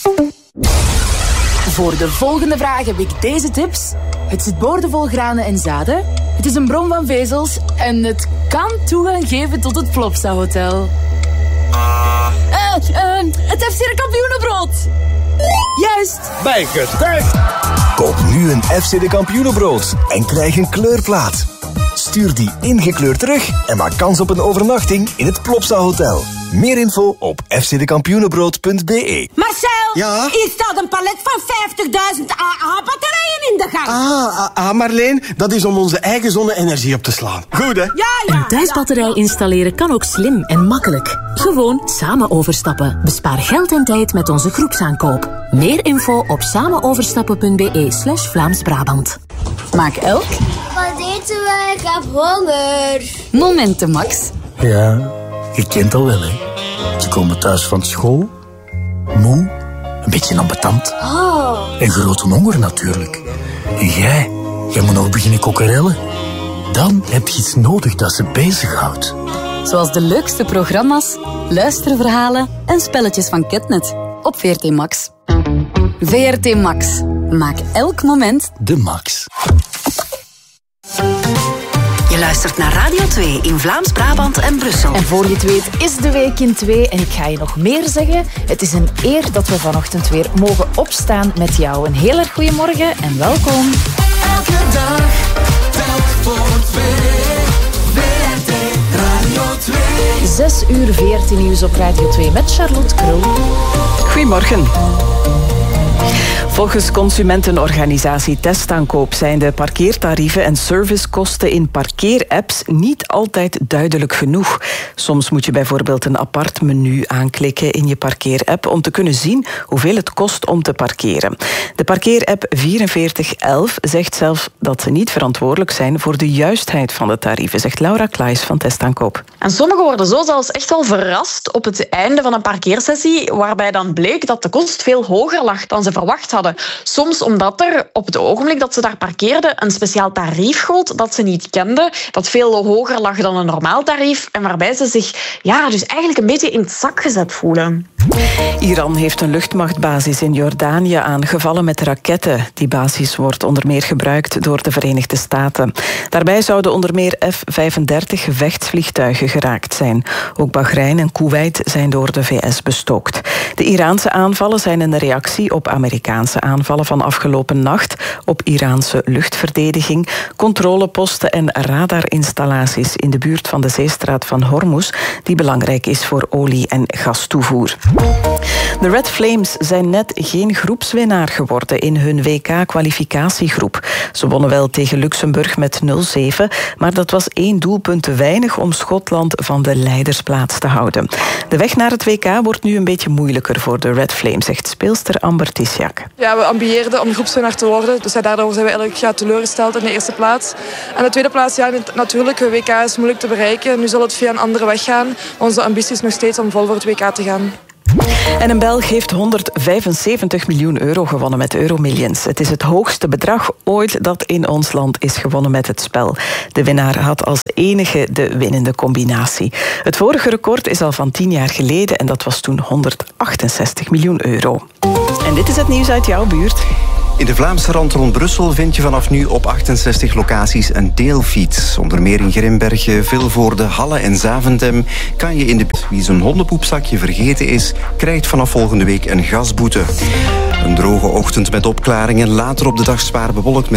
Voor de volgende vraag heb ik deze tips. Het zit boordevol granen en zaden. Het is een bron van vezels. En het kan toegang geven tot het Plopsa Hotel. Het FC de Kampioenenbrood. Juist. Bijgetuigd. Koop nu een FC de Kampioenenbrood en krijg een kleurplaat. Stuur die ingekleurd terug en maak kans op een overnachting in het Plopsa Hotel. Meer info op fcdekampioenenbrood.be. Marcel, ja? hier staat een palet van 50.000 AA-batterijen in de gang. Marleen, dat is om onze eigen zonne-energie op te slaan. Goed, hè? Ja. Een thuisbatterij installeren kan ook slim en makkelijk. Gewoon samen overstappen. Bespaar geld en tijd met onze groepsaankoop. Meer info op samenoverstappen.be/Vlaams-Brabant. Maak elk Wat eten we? Ik heb honger. momenten, Max. Ja, je kent al wel, hè. Ze komen thuis van school, moe, een beetje ambetant. En grote honger natuurlijk. En jij moet nog beginnen kokkerellen. Dan heb je iets nodig dat ze bezighoudt. Zoals de leukste programma's, luisterverhalen en spelletjes van Ketnet. Op VRT Max. VRT Max. Maak elk moment de max. Je luistert naar Radio 2 in Vlaams-Brabant en Brussel. En voor je het weet is de week in 2 en ik ga je nog meer zeggen. Het is een eer dat we vanochtend weer mogen opstaan met jou. Een heel erg goede morgen en welkom. Elke dag, telk voor 2. VRT Radio 2. 6 uur VRT Nieuws op Radio 2 met Charlotte Krul. Goedemorgen. Volgens consumentenorganisatie Testaankoop zijn de parkeertarieven en servicekosten in parkeerapps niet altijd duidelijk genoeg. Soms moet je bijvoorbeeld een apart menu aanklikken in je parkeerapp om te kunnen zien hoeveel het kost om te parkeren. De parkeerapp 4411 zegt zelf dat ze niet verantwoordelijk zijn voor de juistheid van de tarieven, zegt Laura Klaes van Testaankoop. En sommigen worden zo zelfs echt wel verrast op het einde van een parkeersessie, waarbij dan bleek dat de kost veel hoger lag dan ze verwacht hadden. Soms omdat er op het ogenblik dat ze daar parkeerden een speciaal tarief gold dat ze niet kenden, dat veel hoger lag dan een normaal tarief en waarbij ze zich dus eigenlijk een beetje in het zak gezet voelen. Iran heeft een luchtmachtbasis in Jordanië aangevallen met raketten. Die basis wordt onder meer gebruikt door de Verenigde Staten. Daarbij zouden onder meer F-35 gevechtsvliegtuigen geraakt zijn. Ook Bahrein en Kuwait zijn door de VS bestookt. De Iraanse aanvallen zijn een reactie op Amerikaanse aanvallen van afgelopen nacht op Iraanse luchtverdediging, controleposten en radarinstallaties in de buurt van de zeestraat van Hormuz, die belangrijk is voor olie- en gastoevoer. De Red Flames zijn net geen groepswinnaar geworden in hun WK-kwalificatiegroep. Ze wonnen wel tegen Luxemburg met 0-7, maar dat was 1 doelpunt te weinig om Schotland van de leidersplaats te houden. De weg naar het WK wordt nu een beetje moeilijker voor de Red Flames, zegt speelster Amber Tisjak. Ja, we ambieerden om groepswinnaar te worden, dus daardoor zijn we eigenlijk teleurgesteld in de eerste plaats. En de tweede plaats, natuurlijk, het WK is moeilijk te bereiken. Nu zal het via een andere weg gaan. Onze ambitie is nog steeds om vol voor het WK te gaan. En een Belg heeft 175 miljoen euro gewonnen met Euromillions. Het is het hoogste bedrag ooit dat in ons land is gewonnen met het spel. De winnaar had als enige de winnende combinatie. Het vorige record is al van 10 jaar geleden en dat was toen 168 miljoen euro. En dit is het nieuws uit jouw buurt. In de Vlaamse rand rond Brussel vind je vanaf nu op 68 locaties een deelfiets. Onder meer in Grimbergen, Vilvoorde, Halle en Zaventem kan je in de... Wie zijn hondenpoepzakje vergeten is, krijgt vanaf volgende week een gasboete. Een droge ochtend met opklaringen, later op de dag zwaar bewolkt met